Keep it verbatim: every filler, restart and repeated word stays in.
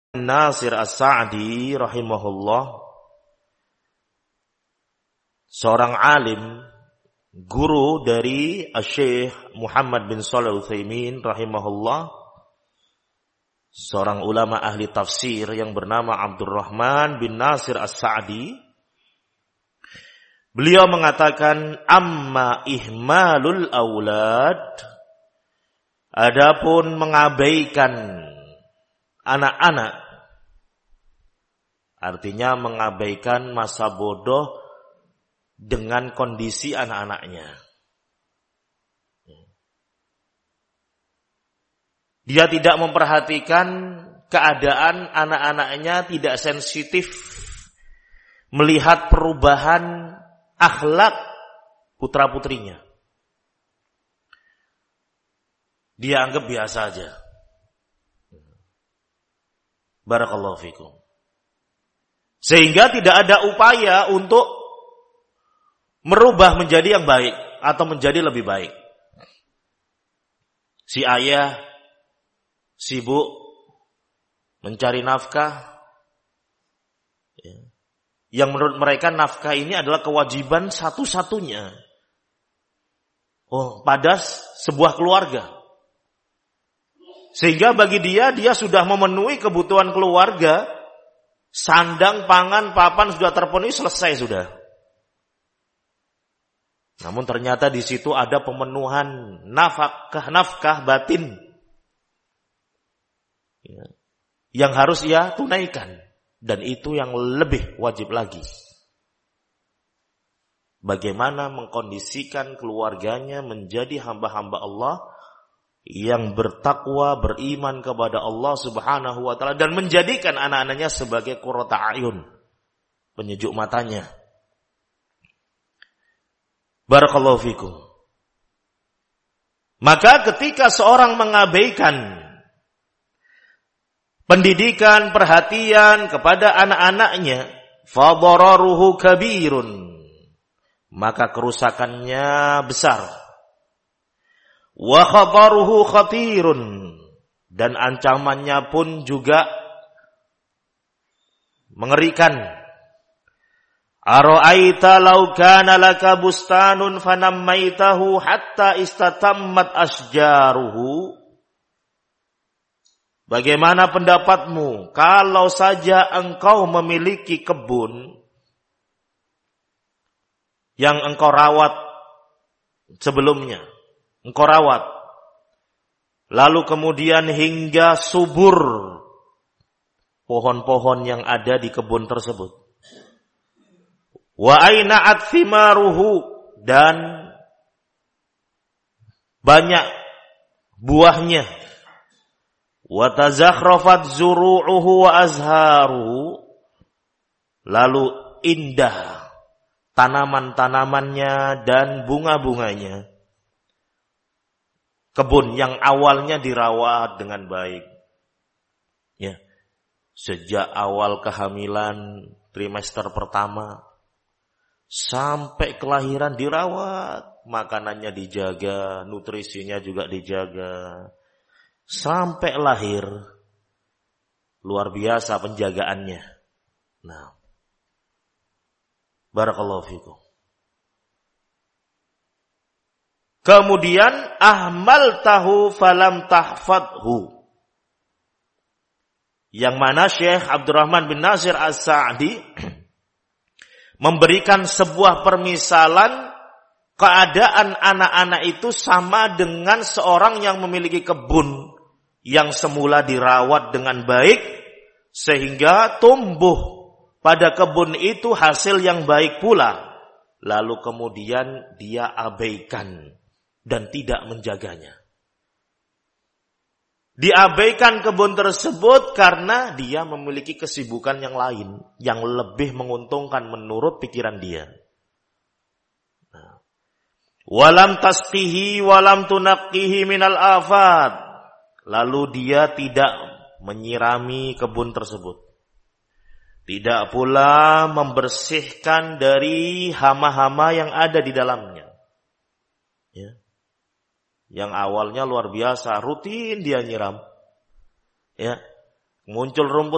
Nasir As-Sa'di rahimahullah, seorang alim, guru dari Syekh Muhammad bin Shalih Al-Utsaimin rahimahullah, seorang ulama ahli tafsir yang bernama Abdurrahman bin Nasir As-Sa'di. Beliau mengatakan, amma ihmalul aulad, adapun mengabaikan anak-anak, artinya mengabaikan masa bodoh dengan kondisi anak-anaknya. Dia tidak memperhatikan keadaan anak-anaknya, tidak sensitif melihat perubahan akhlak putra-putrinya. Dia anggap biasa aja. Barakallahu fikum. Sehingga tidak ada upaya untuk merubah menjadi yang baik atau menjadi lebih baik. Si ayah sibuk mencari nafkah, yang menurut mereka nafkah ini adalah kewajiban satu-satunya oh pada sebuah keluarga. Sehingga bagi dia, dia sudah memenuhi kebutuhan keluarga, sandang, pangan, papan sudah terpenuhi, selesai sudah. Namun ternyata di situ ada pemenuhan nafkah, nafkah batin ya, yang harus ia tunaikan. Dan itu yang lebih wajib lagi. Bagaimana mengkondisikan keluarganya menjadi hamba-hamba Allah yang bertakwa, beriman kepada Allah Subhanahu wa taala, dan menjadikan anak-anaknya sebagai qurrata a'yun, penyejuk matanya. Barakallahu fikum. Maka ketika seorang mengabaikan pendidikan, perhatian kepada anak-anaknya, fadararuhu kabirun, maka kerusakannya besar. Wa khataruhu khatirun, dan ancamannya pun juga mengerikan. Ara'aita law kana laka bustanun fanammaitahu hatta istatammat asjaruhu. Bagaimana pendapatmu kalau saja engkau memiliki kebun yang engkau rawat sebelumnya, engkau rawat, lalu kemudian hingga subur pohon-pohon yang ada di kebun tersebut. Wa aina'at thimaruhu, dan banyak buahnya. Wa tazakhrafat zuru'uhu wa azharuhu, lalu indah tanaman-tanamannya dan bunga-bunganya. Kebun yang awalnya dirawat dengan baik, ya, sejak awal kehamilan trimester pertama sampai kelahiran dirawat, makanannya dijaga, nutrisinya juga dijaga, sampai lahir luar biasa penjagaannya. Nah, barakallahu fikum. Kemudian ahmal tahu falam tahfadhu, yang mana Syekh Abdurrahman bin Nasir As-Sa'di memberikan sebuah permisalan keadaan anak-anak itu sama dengan seorang yang memiliki kebun yang semula dirawat dengan baik sehingga tumbuh pada kebun itu hasil yang baik pula, lalu kemudian dia abaikan dan tidak menjaganya. Diabaikan kebun tersebut karena dia memiliki kesibukan yang lain yang lebih menguntungkan menurut pikiran dia. Walam tasqihi walam tunaqqihi minal afat, lalu dia tidak menyirami kebun tersebut, tidak pula membersihkan dari hama-hama yang ada di dalamnya. Ya. Yang awalnya luar biasa, rutin dia nyiram. Ya. Muncul rumput